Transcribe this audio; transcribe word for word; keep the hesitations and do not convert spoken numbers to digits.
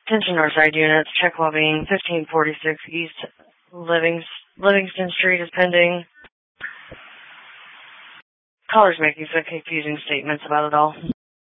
Attention Northside units, check well-being, fifteen forty-six East Livings, Livingston Street is pending. Callers making some confusing statements about it all.